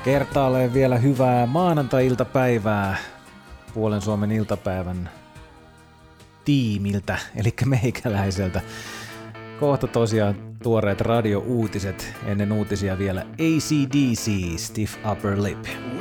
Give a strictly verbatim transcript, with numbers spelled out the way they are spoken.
Kertaalleen vielä hyvää maanantai-iltapäivää Puolen Suomen iltapäivän tiimiltä, eli meikäläiseltä. Kohta tosiaan tuoreet radio-uutiset, ennen uutisia vielä A C D C, Stiff Upper Lip.